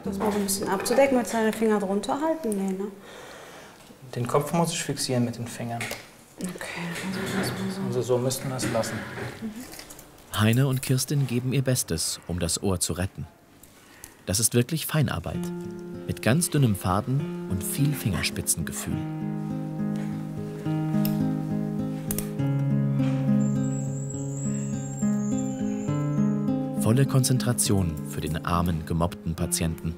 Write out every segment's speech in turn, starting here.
Das mal so ein bisschen abzudecken, mit seinen Finger drunter halten. Nee, ne? Den Kopf muss ich fixieren mit den Fingern. Okay, also so. Also so müssten wir es lassen. Heiner und Kirstin geben ihr Bestes, um das Ohr zu retten. Das ist wirklich Feinarbeit. Mit ganz dünnem Faden und viel Fingerspitzengefühl. Volle Konzentration für den armen, gemobbten Patienten.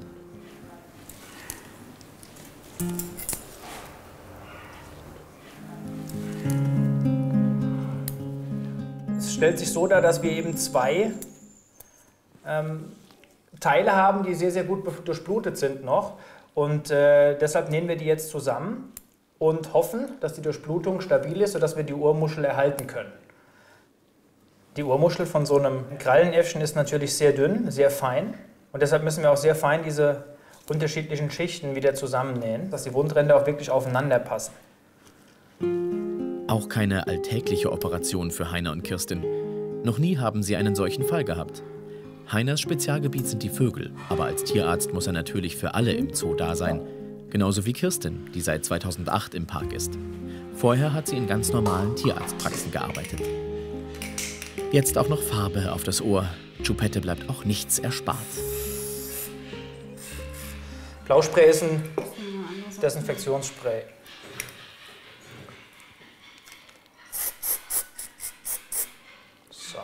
Es stellt sich so dar, dass wir eben zwei Teile haben, die sehr, sehr gut durchblutet sind noch. Und deshalb nähen wir die jetzt zusammen und hoffen, dass die Durchblutung stabil ist, sodass wir die Ohrmuschel erhalten können. Die Ohrmuschel von so einem Krallenäffchen ist natürlich sehr dünn, sehr fein. Und deshalb müssen wir auch sehr fein diese unterschiedlichen Schichten wieder zusammennähen, dass die Wundränder auch wirklich aufeinander passen. Auch keine alltägliche Operation für Heiner und Kirstin. Noch nie haben sie einen solchen Fall gehabt. Heiners Spezialgebiet sind die Vögel, aber als Tierarzt muss er natürlich für alle im Zoo da sein. Genauso wie Kirstin, die seit 2008 im Park ist. Vorher hat sie in ganz normalen Tierarztpraxen gearbeitet. Jetzt auch noch Farbe auf das Ohr. Choupette bleibt auch nichts erspart. Blauspray ist ein Desinfektionsspray. So.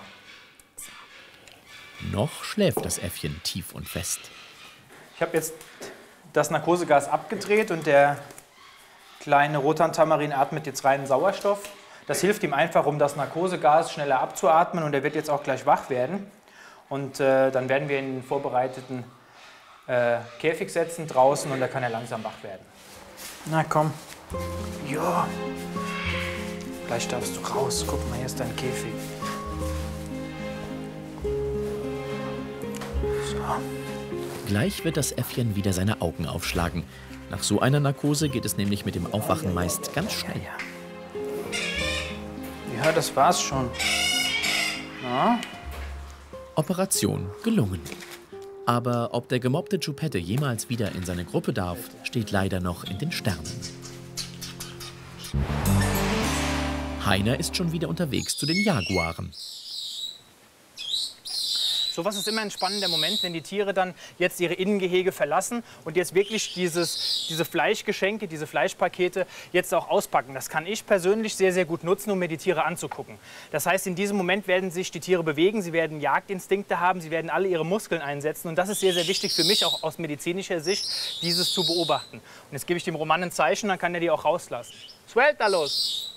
Noch schläft das Äffchen tief und fest. Ich habe jetzt das Narkosegas abgedreht und der kleine Rothahn-Tamarin atmet jetzt reinen Sauerstoff. Das hilft ihm einfach, um das Narkosegas schneller abzuatmen und er wird jetzt auch gleich wach werden. Und dann werden wir ihn in den vorbereiteten Käfig setzen draußen und da kann er langsam wach werden. Na komm. Ja. Gleich darfst du raus. Guck mal, hier ist dein Käfig. So. Gleich wird das Äffchen wieder seine Augen aufschlagen. Nach so einer Narkose geht es nämlich mit dem Aufwachen meist ganz schnell. Ja, das war's schon. Na? Operation gelungen. Aber ob der gemobbte Choupette jemals wieder in seine Gruppe darf, steht leider noch in den Sternen. Heiner ist schon wieder unterwegs zu den Jaguaren. Sowas ist immer ein spannender Moment, wenn die Tiere dann jetzt ihre Innengehege verlassen und jetzt wirklich diese Fleischgeschenke, diese Fleischpakete jetzt auch auspacken. Das kann ich persönlich sehr, sehr gut nutzen, um mir die Tiere anzugucken. Das heißt, in diesem Moment werden sich die Tiere bewegen, sie werden Jagdinstinkte haben, sie werden alle ihre Muskeln einsetzen. Und das ist sehr, sehr wichtig für mich, auch aus medizinischer Sicht, dieses zu beobachten. Und jetzt gebe ich dem Roman ein Zeichen, dann kann er die auch rauslassen. Sueltalos!